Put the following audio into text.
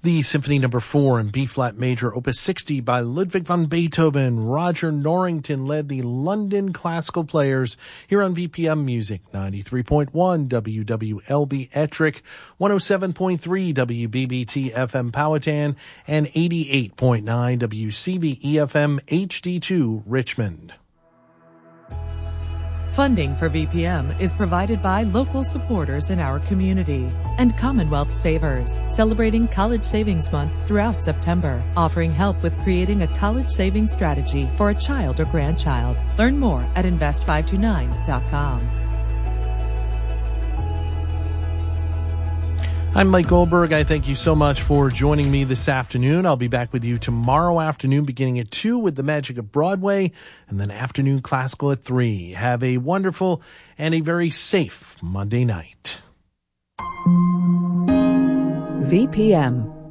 The Symphony No. 4 in B-flat major, Opus 60 by Ludwig van Beethoven. Roger Norrington led the London Classical Players here on VPM Music, 93.1 WWLB Ettrick, 107.3 WBBT FM Powhatan, and 88.9 WCVE FM HD2 Richmond. Funding for VPM is provided by local supporters in our community and Commonwealth Savers, celebrating College Savings Month throughout September, offering help with creating a college savings strategy for a child or grandchild. Learn more at invest529.com. I'm Mike Goldberg. I thank you so much for joining me this afternoon. I'll be back with you tomorrow afternoon beginning at 2 with The Magic of Broadway, and then afternoon classical at 3. Have a wonderful and a very safe Monday night. VPM